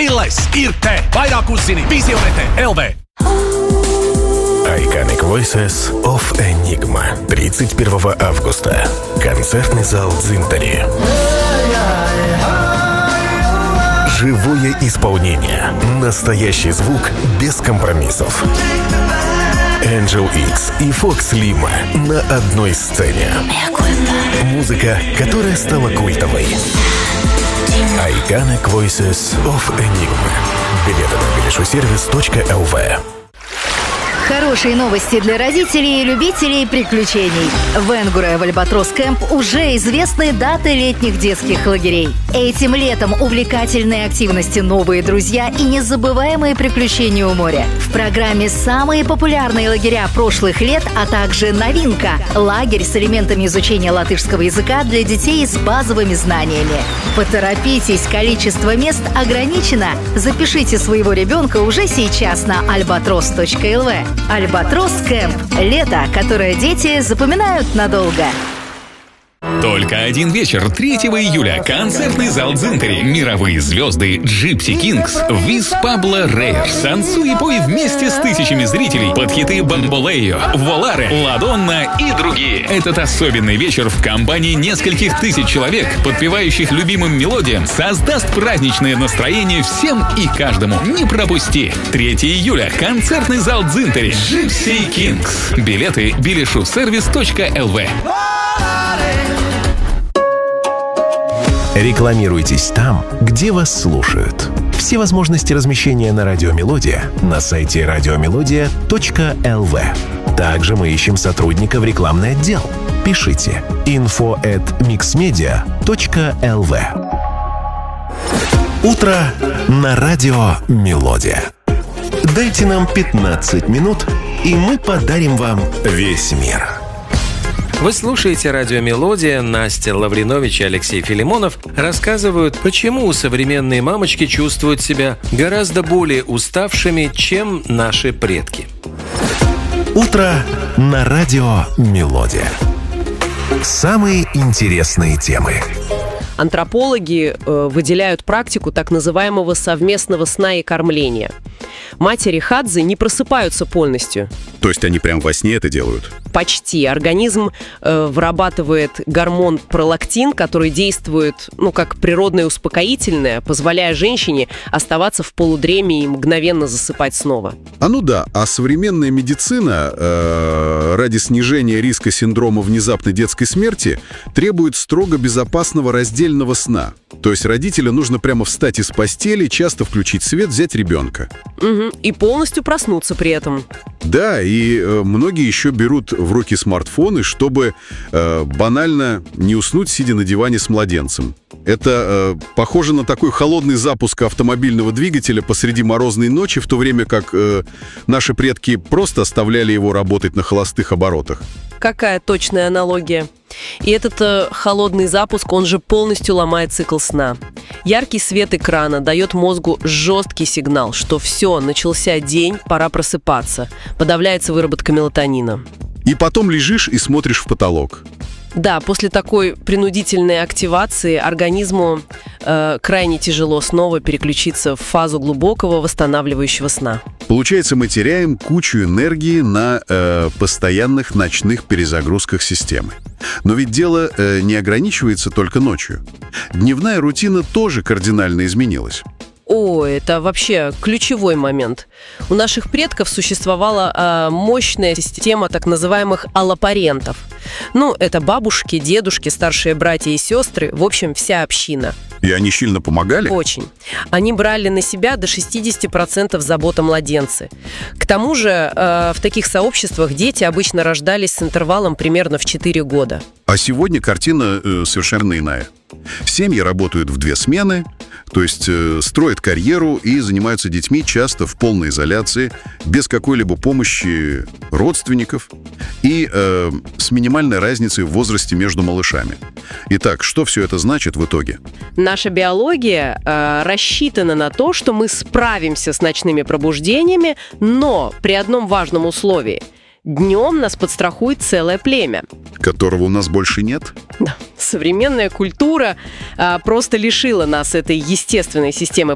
brilles ir te. Vairāk uzzini Visionete LV. Iconic Voices of Enigma. 31 августа. Концертный зал Дзинтари. Живое исполнение. Настоящий звук без компромиссов. Angel X и Fox Lima на одной сцене. Музыка, которая стала культовой. Iconic Voices of Enigma. Билеты на bilishusservice.lv. Хорошие новости для родителей и любителей приключений. В Энгуре в Альбатрос Кэмп уже известны даты летних детских лагерей. Этим летом увлекательные активности, новые друзья и незабываемые приключения у моря. В программе самые популярные лагеря прошлых лет, а также новинка – лагерь с элементами изучения латышского языка для детей с базовыми знаниями. Поторопитесь, количество мест ограничено. Запишите своего ребенка уже сейчас на albatros.lv. Альбатрос Кэмп. Лето, которое дети запоминают надолго. Только один вечер, 3 июля. Концертный зал Дзинтари. Мировые звезды Gypsy Kings, Виз Пабло Рейер. Танцуй и пой вместе с тысячами зрителей под хиты Бамболео, Воларе, Ладонна и другие. Этот особенный вечер в компании нескольких тысяч человек, подпевающих любимым мелодиям, создаст праздничное настроение всем и каждому. Не пропусти. 3 июля. Концертный зал Дзинтари. Gypsy Kings. Билеты bilishusservice.lv. Рекламируйтесь там, где вас слушают. Все возможности размещения на Радио Мелодия на сайте radiomelodia.lv. Также мы ищем сотрудника в рекламный отдел. Пишите info@mixmedia.lv. Утро на Радио Мелодия. Дайте нам 15 минут, и мы подарим вам весь мир. Вы слушаете «Радио Мелодия». Настя Лавринович и Алексей Филимонов рассказывают, почему современные мамочки чувствуют себя гораздо более уставшими, чем наши предки. Утро на Радио Мелодия. Самые интересные темы. Антропологи выделяют практику так называемого совместного сна и кормления. Матери хадзы не просыпаются полностью. То есть они прям во сне это делают? Почти. Организм вырабатывает гормон пролактин, который действует, как природное успокоительное, позволяя женщине оставаться в полудреме и мгновенно засыпать снова. А современная медицина ради снижения риска синдрома внезапной детской смерти требует строго безопасного раздельного сна. То есть родителю нужно прямо встать из постели, часто включить свет, взять ребенка. И полностью проснуться при этом. Да, и многие еще берут в руки смартфоны, чтобы банально не уснуть, сидя на диване с младенцем. Это похоже на такой холодный запуск автомобильного двигателя посреди морозной ночи, в то время как наши предки просто оставляли его работать на холостых оборотах. Какая точная аналогия. И этот холодный запуск, он же полностью ломает цикл сна. Яркий свет экрана дает мозгу жесткий сигнал, что все, начался день, пора просыпаться. Подавляется выработка мелатонина. И потом лежишь и смотришь в потолок. Да, после такой принудительной активации организму крайне тяжело снова переключиться в фазу глубокого восстанавливающего сна. Получается, мы теряем кучу энергии на постоянных ночных перезагрузках системы. Но ведь дело не ограничивается только ночью. Дневная рутина тоже кардинально изменилась. Это вообще ключевой момент. У наших предков существовала мощная система так называемых аллопарентов. Это бабушки, дедушки, старшие братья и сестры, в общем, вся община. И они сильно помогали? Очень. Они брали на себя до 60% забот о младенце. К тому же в таких сообществах дети обычно рождались с интервалом примерно в 4 года. А сегодня картина совершенно иная. Семьи работают в 2 смены, то есть строят карьеру и занимаются детьми часто в полной изоляции, без какой-либо помощи родственников и с минимальной разницей в возрасте между малышами. Итак, что все это значит в итоге? Наша биология рассчитана на то, что мы справимся с ночными пробуждениями, но при одном важном условии – днем нас подстрахует целое племя. Которого у нас больше нет? Да. Современная культура просто лишила нас этой естественной системы